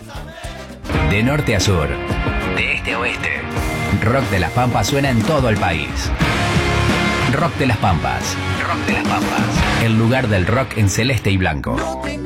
De norte a sur, de este a oeste, Rock de las Pampas suena en todo el país. Rock de las Pampas. Rock de las Pampas. El lugar del rock en celeste y blanco.